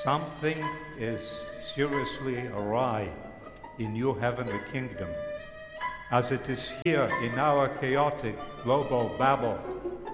Something is seriously awry in your heavenly kingdom, as it is here in our chaotic global Babel.